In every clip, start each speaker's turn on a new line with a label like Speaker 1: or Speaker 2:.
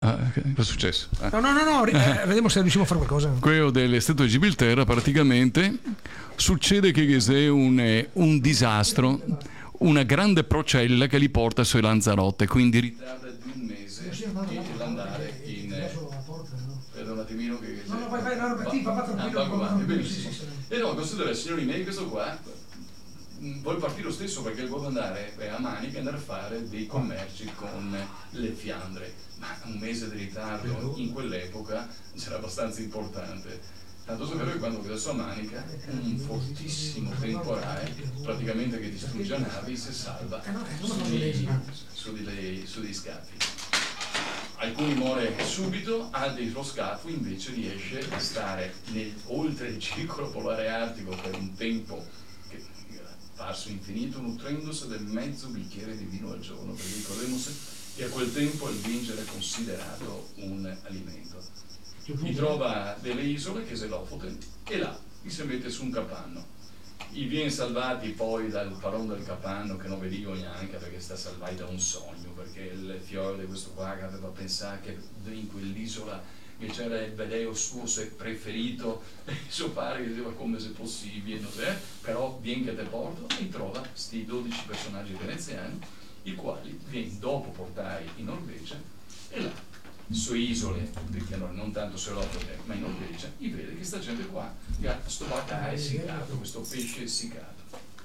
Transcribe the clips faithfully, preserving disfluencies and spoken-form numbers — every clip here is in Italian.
Speaker 1: Ah, cosa è successo? Ah.
Speaker 2: No, no, no, no, eh, vediamo se riusciamo a fare qualcosa.
Speaker 1: Quello dell'Estato di Gibilterra, praticamente succede che è un, un disastro, una grande procella che li porta sui Lanzarote, quindi ritarda di un mese l'andare in... Vedo un attimino che...
Speaker 2: No, no, vai, vai, no, vai, va, va tranquillo.
Speaker 1: È bellissimo. E no, considera, signori miei, questo qua vuole partire lo stesso perché vuole andare a Manica e andare a fare dei commerci con le Fiandre, ma un mese di ritardo in quell'epoca c'era abbastanza importante, tanto sapere che quando adesso a Manica un fortissimo temporale praticamente che distrugge navi si salva su dei, su dei, su dei scafi. Alcuni muore subito, altri lo scafo invece riesce a stare nel, oltre il circolo polare artico per un tempo che parso infinito, nutrendosi del mezzo bicchiere di vino al giorno, perché ricordiamoci che a quel tempo il vino era considerato un alimento. Gli trova delle isole, che è Zelofote, e là gli si mette su un capanno. I viene salvati poi dal paron del capanno, che non vedivo neanche perché sta salvati da un sogno, perché il fiore di questo qua che aveva pensato che in quell'isola che c'era il veleo suo preferito, e suo padre che diceva come se possibile, non so, però viene che te porto e trova questi dodici personaggi veneziani, i quali viene dopo portare in Norvegia e là, su isole, non tanto su Lofoten, ma in Norvegia, gli vede che sta gente qua che ha sto bacà essiccato, questo pesce essiccato.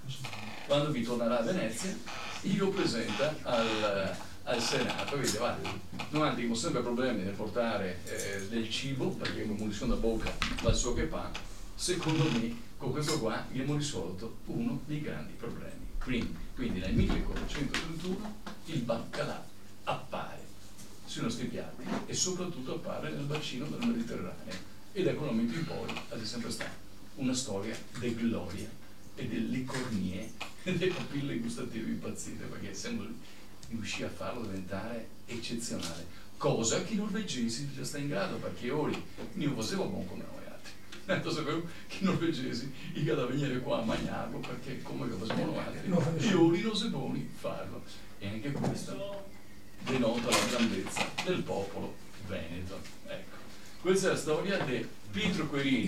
Speaker 1: Quando vi tornerà a Venezia, gli lo presenta al, al Senato e dice, guarda, noi abbiamo sempre problemi nel portare eh, del cibo, perché abbiamo munizione da bocca dal suo che fa, secondo me con questo qua abbiamo risolto uno dei grandi problemi. Quindi, quindi nel millequattrocentotrentuno il baccalà appare sui nostri piatti e soprattutto appare nel bacino del Mediterraneo, e da quel momento in poi è sempre stata una storia di gloria e delle cornie e delle papille gustative impazzite, perché sembra riuscì a farlo diventare eccezionale, cosa che i norvegesi già sta in grado, perché ora non faceva buon come noi altri, tanto sapevo che i norvegesi gli da venire qua a mangiarlo, perché come che facevano noi altri e ora non si può farlo, e anche questo denota la grandezza del popolo veneto. Ecco, questa è la storia di Pietro Querini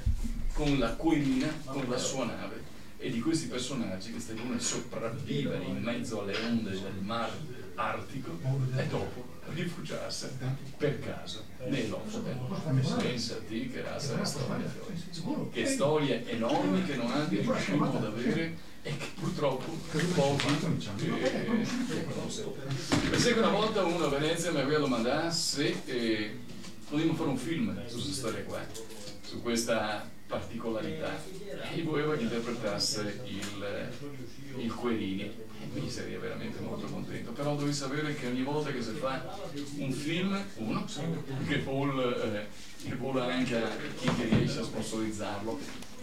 Speaker 1: con la Querina, con la sua nave, e di questi personaggi che stavano a sopravvivere in mezzo alle onde del mar Artico e dopo rifugiarsi per caso nell'Oceano. Pensati che razza è storia, che storie enormi che non hanno riuscito ad avere e che purtroppo pochi eh, conoscono. Penso che una volta uno a Venezia mi aveva domandato se eh, potevamo fare un film su questa storia qua, su questa particolarità, e voleva che interpretasse il, il Querini, e mi sarei veramente molto contento, però devi sapere che ogni volta che si fa un film, uno che vuole, eh, che vuole anche a chi che riesce a sponsorizzarlo,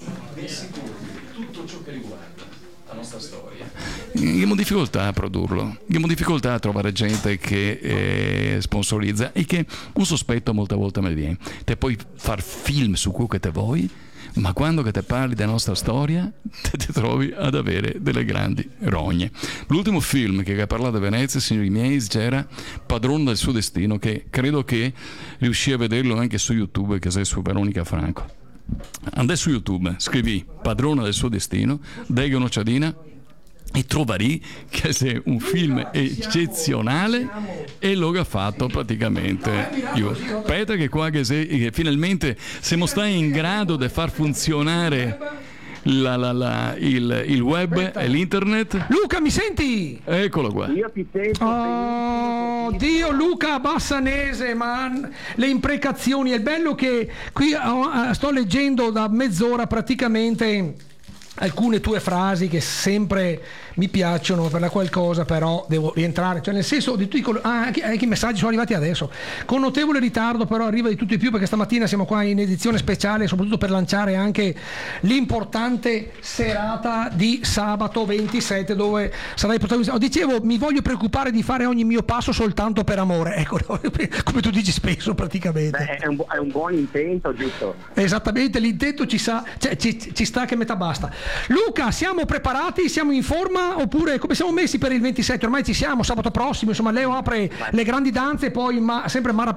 Speaker 1: è sicuro che tutto ciò che riguarda la nostra storia. Abbiamo difficoltà a produrlo, abbiamo difficoltà a trovare gente che eh, sponsorizza, e che un sospetto molte volte me viene: te puoi far film su quello che te vuoi, ma quando che te parli della nostra storia te, te trovi ad avere delle grandi rogne. L'ultimo film che ha parlato di Venezia, signori miei, c'era Padrona del suo destino, che credo che riuscì a vederlo anche su YouTube, che sei su Veronica Franco. Andai su YouTube, scrivi Padrona del suo destino, Dega Nociadina, e troverai che è un film eccezionale, e lo ha fatto praticamente io. Aspetta che qua che, se, che finalmente siamo stati in grado di far funzionare la, la, la, il, il web e l'internet.
Speaker 2: Luca, mi senti?
Speaker 1: Eccolo qua.
Speaker 3: Io ti sento.
Speaker 2: Oh Dio, Luca Bassanese, ma le imprecazioni, è bello che qui oh, sto leggendo da mezz'ora praticamente alcune tue frasi che sempre mi piacciono per la qualcosa, però devo rientrare, cioè nel senso di tutti ah, anche, anche i messaggi sono arrivati adesso con notevole ritardo, però arriva di tutto e più, perché stamattina siamo qua in edizione speciale soprattutto per lanciare anche l'importante serata di sabato ventisette, dove sarai protagonista. Oh, dicevo, mi voglio preoccupare di fare ogni mio passo soltanto per amore, ecco, come tu dici spesso praticamente.
Speaker 3: Beh, è, un, è un buon intento, giusto?
Speaker 2: Esattamente, l'intento ci sa, cioè, ci, ci sta che metà basta. Luca, siamo preparati? Siamo in forma? Oppure come siamo messi per il ventisette? Ormai ci siamo, sabato prossimo, insomma Leo apre le grandi danze, poi ma, sempre Mara